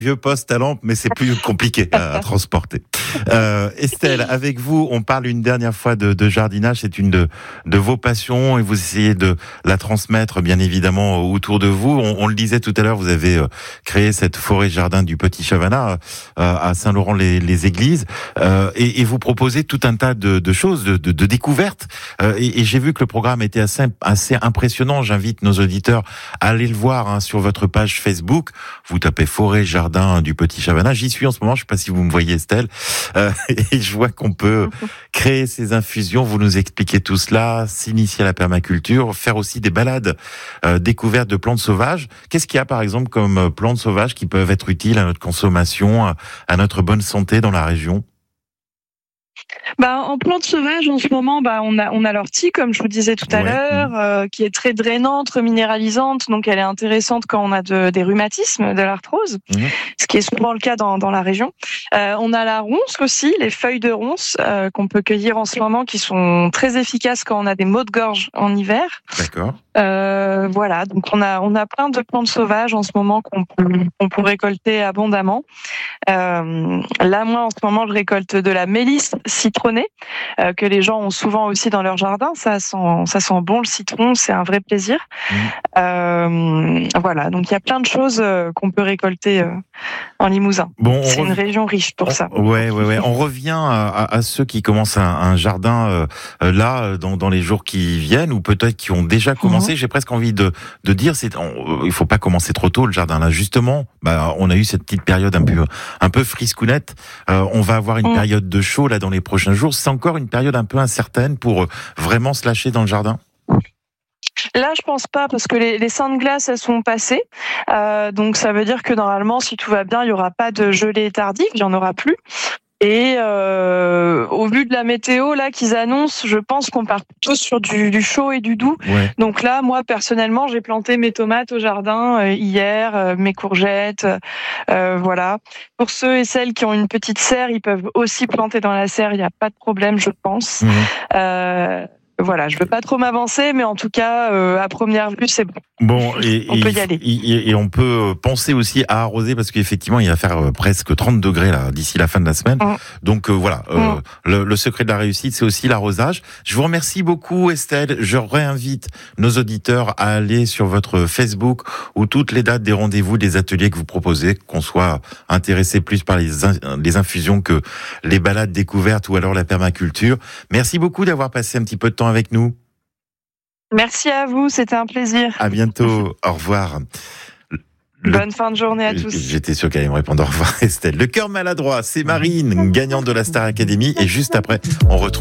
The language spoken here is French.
Vieux poste à lampe, mais c'est plus compliqué à transporter. Estelle, avec vous, on parle une dernière fois de jardinage. C'est une de vos passions et vous essayez de la transmettre, bien évidemment, autour de vous. On le disait tout à l'heure, vous avez créé cette forêt-jardin du Petit Chavanat à Saint-Laurent-les-Églises et vous proposez tout un tas de choses, de découvertes. Et j'ai vu que le programme était assez impressionnant. J'invite nos auditeurs à aller le voir sur votre page Facebook. Vous tapez forêt-jardin du Petit Chavanat. J'y suis en ce moment. Je ne sais pas si vous me voyez, Estelle. Et je vois qu'on peut créer ces infusions. Vous nous expliquez tout cela, s'initier à la permaculture, faire aussi des balades découvertes de plantes sauvages. Qu'est-ce qu'il y a, par exemple, comme plantes sauvages qui peuvent être utiles à notre consommation, à notre bonne santé dans la région? En plantes sauvages, en ce moment, on a l'ortie, comme je vous disais tout à l'heure, qui est très drainante, minéralisante, donc elle est intéressante quand on a des rhumatismes, de l'arthrose, ce qui est souvent le cas dans la région. On a la ronce aussi, les feuilles de ronce qu'on peut cueillir en ce moment, qui sont très efficaces quand on a des maux de gorge en hiver. D'accord. Voilà, donc on a plein de plantes sauvages en ce moment qu'on peut récolter abondamment. Là, moi, en ce moment, je récolte de la mélisse citronnée que les gens ont souvent aussi dans leur jardin. Ça sent bon le citron, c'est un vrai plaisir. Voilà, donc il y a plein de choses qu'on peut récolter en Limousin. Bon, c'est une région riche pour ça. Ouais. On revient à ceux qui commencent un jardin là dans les jours qui viennent ou peut-être qui ont déjà commencé. J'ai presque envie de dire, il faut pas commencer trop tôt le jardin. Là, justement, on a eu cette petite période un peu friscounette. On va avoir une période de chaud là dans les prochains jours. C'est encore une période un peu incertaine pour vraiment se lâcher dans le jardin. Là, je pense pas, parce que les saintes glaces, elles sont passées. Donc, ça veut dire que normalement, si tout va bien, il y aura pas de gelée tardive, il y en aura plus. Et au vu de la météo là qu'ils annoncent, je pense qu'on part plutôt sur du chaud et du doux. Ouais. Donc là, moi personnellement, j'ai planté mes tomates au jardin hier, mes courgettes, voilà. Pour ceux et celles qui ont une petite serre, ils peuvent aussi planter dans la serre, il n'y a pas de problème, je pense. Voilà, je veux pas trop m'avancer, mais en tout cas, à première vue, c'est bon. On peut y aller. Et on peut penser aussi à arroser, parce qu'effectivement, il va faire presque 30 degrés là d'ici la fin de la semaine. Donc voilà, le secret de la réussite, c'est aussi l'arrosage. Je vous remercie beaucoup, Estelle. Je réinvite nos auditeurs à aller sur votre Facebook où toutes les dates des rendez-vous, des ateliers que vous proposez, qu'on soit intéressé plus par les infusions que les balades découvertes ou alors la permaculture. Merci beaucoup d'avoir passé un petit peu de temps avec nous. Merci à vous, c'était un plaisir. À bientôt, au revoir. Bonne fin de journée à tous. J'étais sûr qu'elle allait me répondre au revoir, Estelle. Le cœur maladroit, c'est Marine, gagnante de la Star Academy. Et juste après, on retrouve